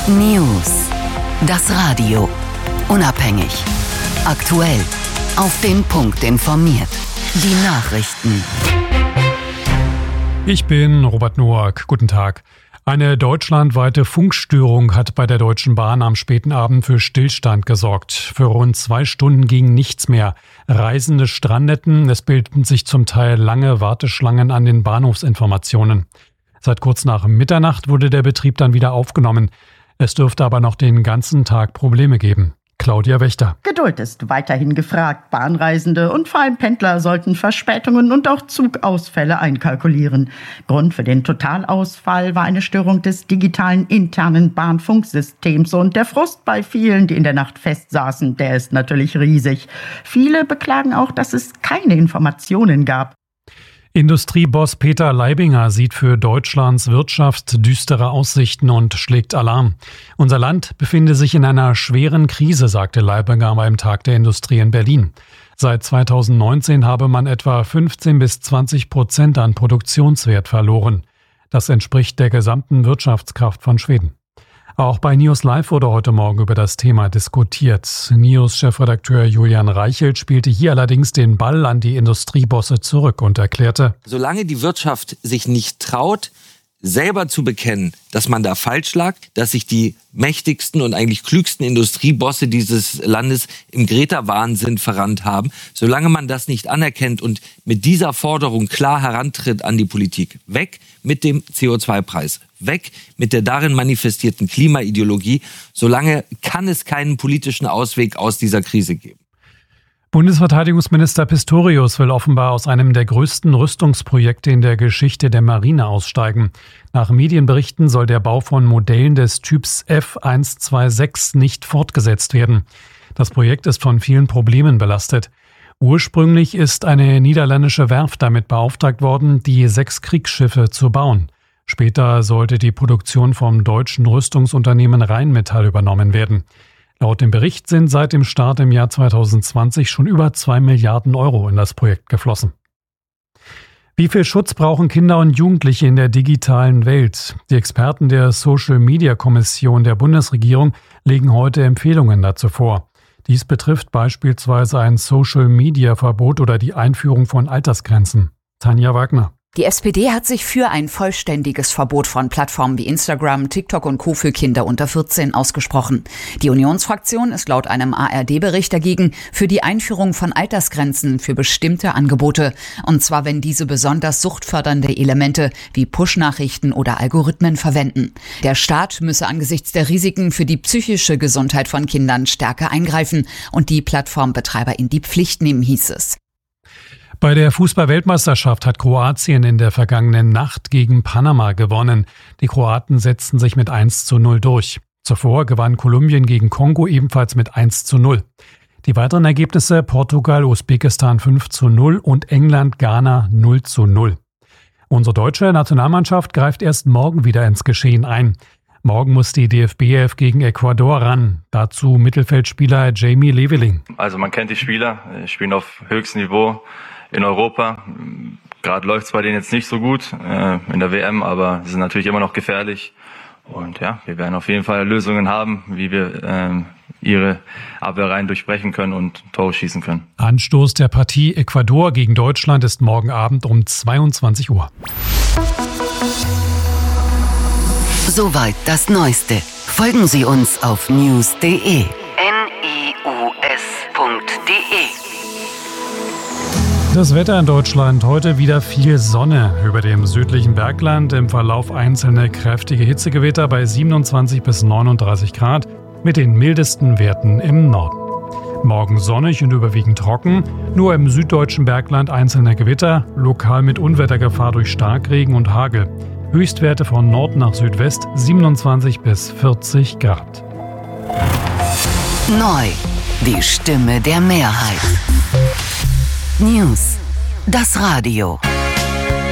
News. Das Radio. Unabhängig. Aktuell. Auf den Punkt informiert. Die Nachrichten. Ich bin Robert Noack. Guten Tag. Eine deutschlandweite Funkstörung hat bei der Deutschen Bahn am späten Abend für Stillstand gesorgt. Für rund 2 Stunden ging nichts mehr. Reisende strandeten. Es bildeten sich zum Teil lange Warteschlangen an den Bahnhofsinformationen. Seit kurz nach Mitternacht wurde der Betrieb dann wieder aufgenommen. Es dürfte aber noch den ganzen Tag Probleme geben. Claudia Wächter. Geduld ist weiterhin gefragt. Bahnreisende und vor allem Pendler sollten Verspätungen und auch Zugausfälle einkalkulieren. Grund für den Totalausfall war eine Störung des digitalen internen Bahnfunksystems. Und der Frust bei vielen, die in der Nacht festsaßen, der ist natürlich riesig. Viele beklagen auch, dass es keine Informationen gab. Industrieboss Peter Leibinger sieht für Deutschlands Wirtschaft düstere Aussichten und schlägt Alarm. Unser Land befinde sich in einer schweren Krise, sagte Leibinger beim Tag der Industrie in Berlin. Seit 2019 habe man etwa 15-20% an Produktionswert verloren. Das entspricht der gesamten Wirtschaftskraft von Schweden. Auch bei News Live wurde heute Morgen über das Thema diskutiert. News-Chefredakteur Julian Reichelt spielte hier allerdings den Ball an die Industriebosse zurück und erklärte: Solange die Wirtschaft sich nicht traut, selber zu bekennen, dass man da falsch lag, dass sich die mächtigsten und eigentlich klügsten Industriebosse dieses Landes im Greta-Wahnsinn verrannt haben, solange man das nicht anerkennt und mit dieser Forderung klar herantritt an die Politik, weg mit dem CO2-Preis, weg mit der darin manifestierten Klimaideologie, solange kann es keinen politischen Ausweg aus dieser Krise geben. Bundesverteidigungsminister Pistorius will offenbar aus einem der größten Rüstungsprojekte in der Geschichte der Marine aussteigen. Nach Medienberichten soll der Bau von Modellen des Typs F126 nicht fortgesetzt werden. Das Projekt ist von vielen Problemen belastet. Ursprünglich ist eine niederländische Werft damit beauftragt worden, die 6 Kriegsschiffe zu bauen. Später sollte die Produktion vom deutschen Rüstungsunternehmen Rheinmetall übernommen werden. Laut dem Bericht sind seit dem Start im Jahr 2020 schon über 2 Milliarden Euro in das Projekt geflossen. Wie viel Schutz brauchen Kinder und Jugendliche in der digitalen Welt? Die Experten der Social-Media-Kommission der Bundesregierung legen heute Empfehlungen dazu vor. Dies betrifft beispielsweise ein Social-Media-Verbot oder die Einführung von Altersgrenzen. Tanja Wagner. Die SPD hat sich für ein vollständiges Verbot von Plattformen wie Instagram, TikTok und Co. für Kinder unter 14 ausgesprochen. Die Unionsfraktion ist laut einem ARD-Bericht dagegen für die Einführung von Altersgrenzen für bestimmte Angebote. Und zwar, wenn diese besonders suchtfördernde Elemente wie Push-Nachrichten oder Algorithmen verwenden. Der Staat müsse angesichts der Risiken für die psychische Gesundheit von Kindern stärker eingreifen und die Plattformbetreiber in die Pflicht nehmen, hieß es. Bei der Fußball-Weltmeisterschaft hat Kroatien in der vergangenen Nacht gegen Panama gewonnen. Die Kroaten setzten sich mit 1:0 durch. Zuvor gewann Kolumbien gegen Kongo ebenfalls mit 1:0. Die weiteren Ergebnisse: Portugal, Usbekistan 5:0 und England, Ghana 0:0. Unsere deutsche Nationalmannschaft greift erst morgen wieder ins Geschehen ein. Morgen muss die DFB-Elf gegen Ecuador ran. Dazu Mittelfeldspieler Jamie Leveling. Also man kennt die Spieler, spielen auf höchstem Niveau in Europa. Gerade läuft es bei denen jetzt nicht so gut in der WM, aber sie sind natürlich immer noch gefährlich. Und ja, wir werden auf jeden Fall Lösungen haben, wie wir ihre Abwehrreihen durchbrechen können und Tore schießen können. Anstoß der Partie Ecuador gegen Deutschland ist morgen Abend um 22 Uhr. Soweit das Neueste. Folgen Sie uns auf news.de. news.de. Das Wetter in Deutschland: heute wieder viel Sonne. Über dem südlichen Bergland im Verlauf einzelne kräftige Hitzegewitter bei 27 bis 39 Grad mit den mildesten Werten im Norden. Morgen sonnig und überwiegend trocken, nur im süddeutschen Bergland einzelne Gewitter, lokal mit Unwettergefahr durch Starkregen und Hagel. Höchstwerte von Nord nach Südwest 27 bis 40 Grad. Neu. Die Stimme der Mehrheit. News. Das Radio.